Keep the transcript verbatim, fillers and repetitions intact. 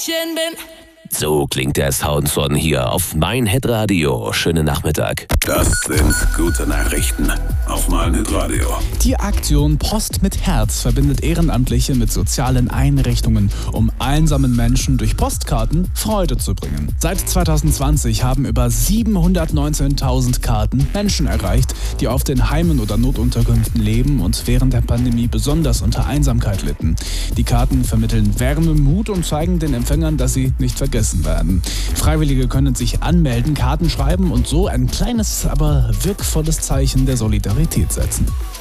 Mädchen bin. So klingt der Sound von hier auf mein Hitradio. Schönen Nachmittag. Das sind gute Nachrichten auf mein Hitradio. Die Aktion Post mit Herz verbindet Ehrenamtliche mit sozialen Einrichtungen, um einsamen Menschen durch Postkarten Freude zu bringen. Seit zwanzig zwanzig haben über siebenhundertneunzehntausend Karten Menschen erreicht, die auf den Heimen oder Notunterkünften leben und während der Pandemie besonders unter Einsamkeit litten. Die Karten vermitteln Wärme, Mut und zeigen den Empfängern, dass sie nicht vergessen werden. Freiwillige können sich anmelden, Karten schreiben und so ein kleines, aber wirkvolles Zeichen der Solidarität setzen.